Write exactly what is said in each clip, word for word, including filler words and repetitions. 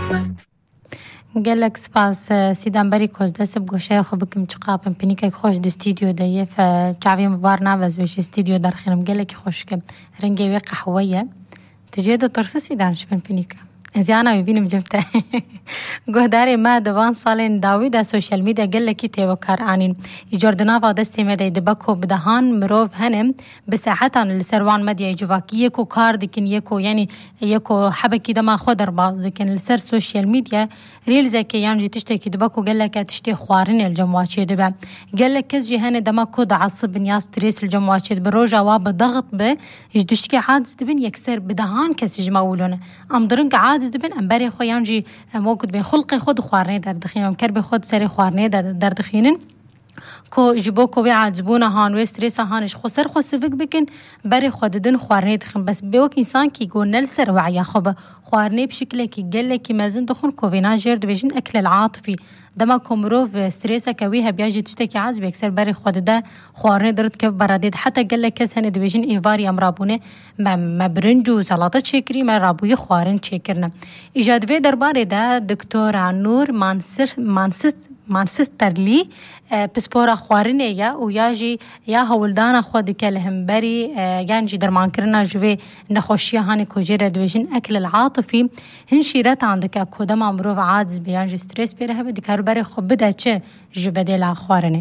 قالك سباس سيدان بري كوز دس بقوشة خو بكم تقابن بنيك خوش دي استديو دايه فتعبي مبارنا بس بيش استديو دارخنم قالك خوش كم رنجي وقع حوية تجيد ترسي سيدان شبن بنيك زيانا بيبين مجمتة قهداري ما دوان صالين داوي دا سوشيال ميديا قال لك تيو كار عنين جوردنافا دستي مدى دبكو بدهان مروف هنم بساعتان السروان مديا يجواك يكو كار ديكن يكو يعني يكو حبكي دما خودر باز لكن السر سوشيال ميديا ريل زكي يانجي تشتكي دبكو قال لك تشتي خوارين الجمواتشي دبا قال لك كزجي هاني دما كود عصب نياس تريس الجمواتشي بروجا واب ضغط به يجدشكي عادز دبن يكسر بدهان كس جماولونه ام درنك عادز دبن ام بري خو يانجي موجود بين خلقي خود خوارني در دخينم كربي خود سري خوارني در در دخينن كو جبوكو بيعاد زبونه هان وستريس هانش خسر خسبك بكن بري خوددن خوارني دخن بس بيوك انسان كي يقول نلسر وعيا خب خوارني بشكل كي قال لك مازن دخن كوفينا جيرد بيجن اكل العاطفي دما كومروف ستريسا كويها بيجي تشتكي عاز بيكسر بري خودده خوارني درت كيف براديد حتى قال لك كاس هن دبيجن ايفاري امرابونه ما ما برنجو سلطه شكري ما رابوي خوارن شكرنا ايجاد في درباري ده دكتور عنور مانسر مانست مانستر لي بسبورا خوارنه يا وياجي يا هولدانا خود كلهم بري يانجي درمان كرنا جوي نخوشيا هاني كوجيرا دويجن اكل العاطفي هنشيرات عندك اكو دما مروف عادز بيانجي ستريس بيرها بدك بري خب بدا تشي جبدل خوارنه.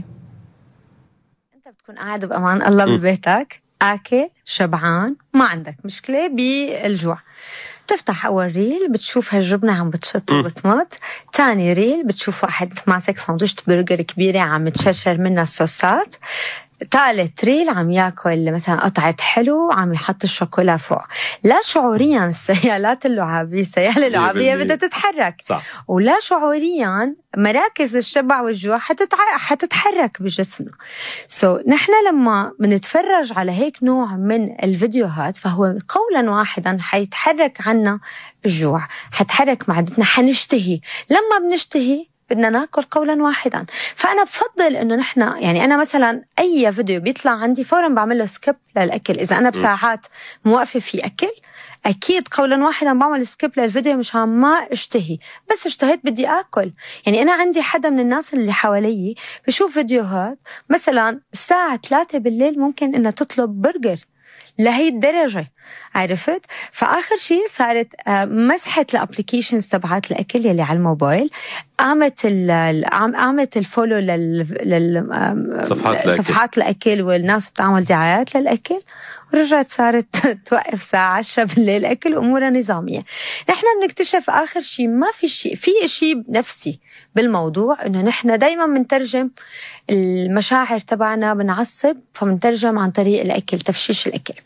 انت بتكون قاعد بامان الله ببيتك اكل شبعان ما عندك مشكله بالجوع بتفتح أول ريل بتشوف هالجبنة عم بتشط وبتمط. تاني ريل بتشوف واحد ماسك ساندويشة برجر كبيرة عم تشرشر منها الصوصات. ثالث ريل عم ياكل مثلا قطعة حلو عم يحط الشوكولا فوق. لا شعوريا السيالات اللعابية السيالة اللعابية بدها تتحرك صح. ولا شعوريا مراكز الشبع والجوع حتتع... حتتحرك بجسمنا. سو so, نحن لما بنتفرج على هيك نوع من الفيديوهات فهو قولا واحدا حيتحرك عنا الجوع، حتحرك معدتنا، حنشتهي. لما بنشتهي بدنا ناكل قولا واحدا. فأنا بفضل إنه نحن يعني أنا مثلا أي فيديو بيطلع عندي فورا بعمل له سكيب للأكل. إذا أنا بساعات موقفة في أكل أكيد قولا واحدا بعمل سكيب للفيديو مش عم ما اشتهي، بس اشتهيت بدي أكل. يعني أنا عندي حدا من الناس اللي حوالي بشوف فيديوهات مثلا الساعة ثلاثة بالليل ممكن إنها تطلب برجر لهي الدرجة، عرفت؟ فآخر شيء صارت مسحت الابليكيشنز تبعات الأكل يلي على الموبايل، قامت ال قامت الفولو لل صفحات الأكل. صفحات الأكل والناس بتعمل دعايات للأكل، ورجعت صارت توقف ساعة عشرة بالليل أكل أمورها نظامية. نحن بنكتشف آخر شيء ما في شيء في شيء نفسي بالموضوع، إنه نحن دايما بنترجم المشاعر تبعنا، بنعصب فبنترجم عن طريق الأكل، تفشيش الأكل.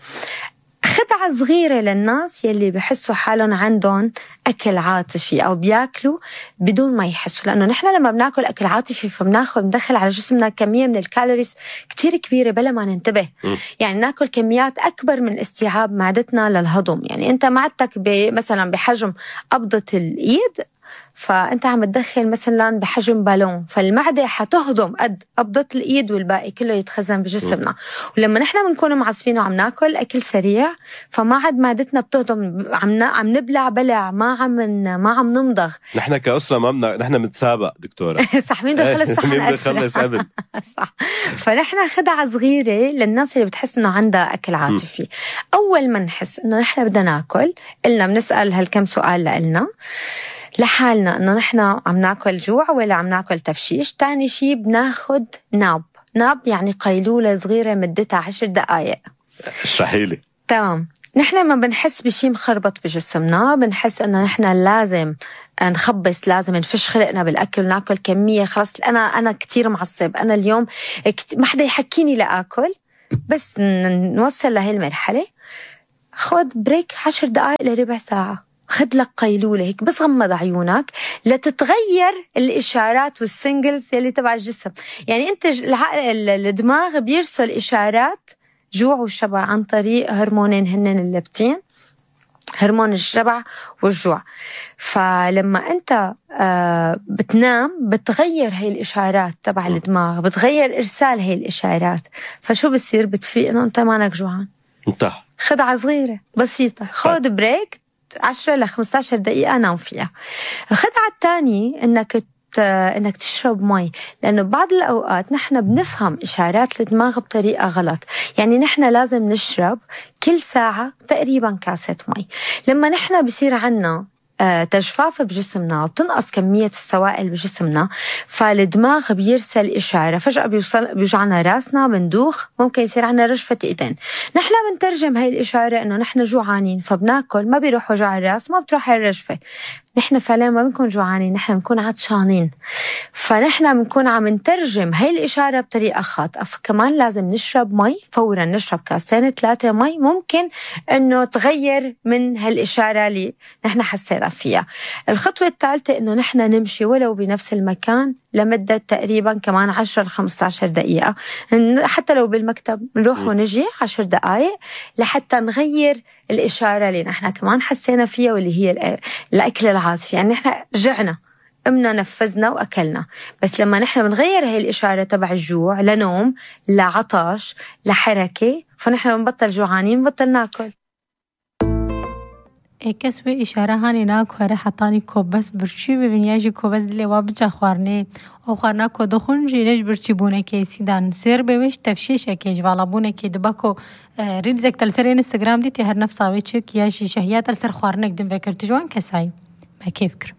خدعة صغيرة للناس يلي بحسوا حالهم عندهم أكل عاطفي أو بياكلوا بدون ما يحسوا، لأنه نحن لما بناكل أكل عاطفي فبناخذ بندخل على جسمنا كمية من الكالوريز كتير كبيرة بلا ما ننتبه. م. يعني ناكل كميات أكبر من استيعاب معدتنا للهضم. يعني أنت معدتك مثلا بحجم قبضة الإيد، فأنت عم تدخل مثلا بحجم بالون، فالمعدة حتهضم قد قبضة الإيد والباقي كله يتخزن بجسمنا. ولما نحن بنكون معصبين وعم ناكل أكل سريع فما عاد معدتنا بتهضم، عم عم نبلع بلع، ما عم ما عم نمضغ. نحن كأسرة ما بدنا، نحن متسابق دكتورة صح. مين بده يخلص صحن أسرع قبل صح. فنحن خدعة صغيرة للناس اللي بتحس إنه عندها أكل عاطفي. م. أول ما نحس إنه نحن بدنا ناكل قلنا بنسأل هالكم سؤال لنا لحالنا إنه نحن عم ناكل جوع ولا عم ناكل تفشيش. تاني شيء بناخد ناب. ناب يعني قيلولة صغيرة مدتها عشر دقايق. اشرحي لي. تمام. نحن ما بنحس بشي مخربط بجسمنا، بنحس إنه نحن لازم نخبص، لازم نفش خلقنا بالأكل وناكل كمية. خلاص أنا أنا كتير معصب، أنا اليوم ما حدا يحكيني لأكل، بس نوصل لهي المرحلة. خد بريك عشر دقايق لربع ساعة، خد لك قيلولة هيك، بس غمض عيونك لتتغير الإشارات والسنجلز اللي تبع الجسم. يعني أنت العقل الدماغ بيرسل إشارات جوع وشبع عن طريق هرمونين هنن اللبتين، هرمون الشبع والجوع. فلما أنت آه بتنام بتغير هاي الإشارات تبع الدماغ، بتغير إرسال هاي الإشارات. فشو بصير؟ بتفيق إنه أنت مانك جوعان. انتهى. خدعة صغيرة بسيطة. خد بريك، عشرة لخمسة عشر دقيقة نام فيها. الخدعة الثانية إنك انك تشرب مي، لانه بعض الاوقات نحن بنفهم اشارات الدماغ بطريقه غلط. يعني نحن لازم نشرب كل ساعه تقريبا كاسه مي. لما نحن بصير عنا تجفاف بجسمنا وبتنقص كمية السوائل بجسمنا، فالدماغ بيرسل إشارة، فجأة بيوصل بيوجعنا راسنا، بندوخ، ممكن يصير عنا رجفة إيدين. نحن بنترجم هاي الإشارة إنه نحن جوعانين، فبناكل، ما بيروح وجع الراس، ما بتروح الرجفة. نحن فعلا ما بنكون جوعانين، نحن بنكون عطشانين، فنحن بنكون عم نترجم هاي الإشارة بطريقة خاطئة. فكمان لازم نشرب مي فورا، نشرب كاسين ثلاثة مي، ممكن إنه تغير من هالإشارة اللي نحن حسينا فيها. الخطوة الثالثة إنه نحن نمشي ولو بنفس المكان لمدة تقريبا كمان عشرة لخمسة عشر دقيقة، حتى لو بالمكتب نروح ونجي عشر دقائق لحتى نغير الإشارة اللي نحن كمان حسينا فيها، واللي هي الأكل العاطفي. يعني نحن جعنا، قمنا نفذنا وأكلنا، بس لما نحن بنغير هاي الإشارة تبع الجوع لنوم، لعطش، لحركة، فنحن بنبطل جوعانين، بنبطل ناكل. كسوة إشارة هاني ناكو هره حطاني كوبس برشي ببنياجي كوبس دلي وابجا خوارني أو خوارناكو دخون جينيش برشي بونه كي سيدان سير بوش تفشيش كيج والا بونه كي دباكو ريلزك تلسر انستغرام دي تهر نفساوي تشوك ياشي شهيات تلسر خوارنك دم بكر تجوان كساي ما كيف كر